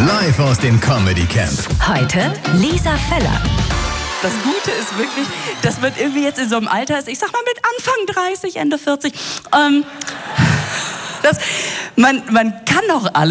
Live aus dem Comedy Camp. Heute Lisa Feller. Das Gute ist wirklich, dass man irgendwie jetzt in so einem Alter ist, ich sag mal mit Anfang 30, Ende 40, man kann doch alles.